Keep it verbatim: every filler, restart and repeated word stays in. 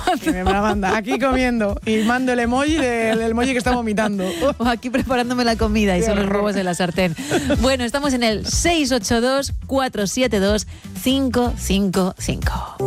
Me la manda aquí comiendo y mando el emoji del el emoji que está vomitando. O aquí preparándome la comida y Qué son los horror. huevos en la sartén. Bueno, estamos en el seis ocho dos, cuatro siete dos, cinco cinco cinco.